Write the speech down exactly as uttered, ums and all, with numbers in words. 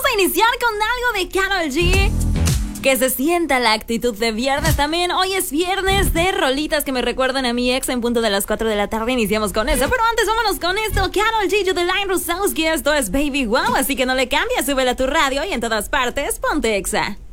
a iniciar con algo de Karol G. Que se sienta la actitud de viernes también. Hoy es viernes de rolitas que me recuerdan a mi ex en punto de las cuatro de la tarde. Iniciamos con eso, pero antes vámonos con esto. Karol G, Yudeline Rusowski, esto es Baby Wow. Así que no le cambies, súbela a tu radio y en todas partes, ponte Exa.